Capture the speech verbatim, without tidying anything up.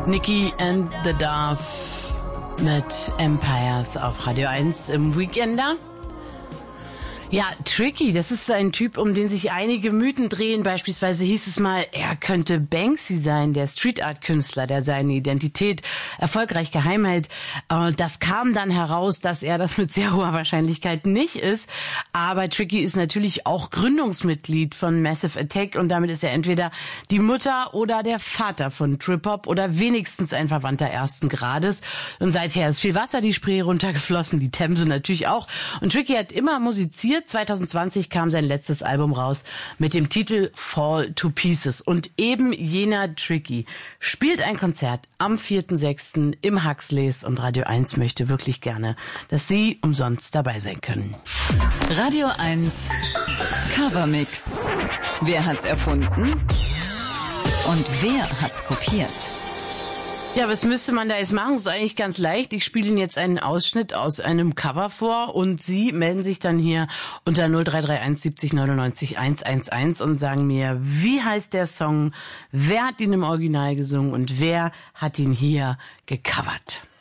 Nikki and the Dove mit Empires auf Radio eins im Weekender. Ja, Tricky, das ist so ein Typ, um den sich einige Mythen drehen. Beispielsweise hieß es mal, er könnte Banksy sein, der Street-Art-Künstler, der seine Identität erfolgreich geheim hält. Das kam dann heraus, dass er das mit sehr hoher Wahrscheinlichkeit nicht ist. Aber Tricky ist natürlich auch Gründungsmitglied von Massive Attack und damit ist er entweder die Mutter oder der Vater von Trip-Hop oder wenigstens ein Verwandter ersten Grades. Und seither ist viel Wasser die Spree runtergeflossen, die Themse natürlich auch. Und Tricky hat immer musiziert. zwanzig zwanzig kam sein letztes Album raus mit dem Titel Fall to Pieces. Und eben jener Tricky spielt ein Konzert am vierten sechsten im Huxleys und Radio eins möchte wirklich gerne, dass Sie umsonst dabei sein können. Radio eins Covermix. Wer hat's erfunden? Und wer hat's kopiert? Ja, was müsste man da jetzt machen? Das ist eigentlich ganz leicht. Ich spiele Ihnen jetzt einen Ausschnitt aus einem Cover vor und Sie melden sich dann hier unter null drei drei eins siebzig neunundneunzig hundertelf und sagen mir, wie heißt der Song, wer hat ihn im Original gesungen und wer hat ihn hier gecovert?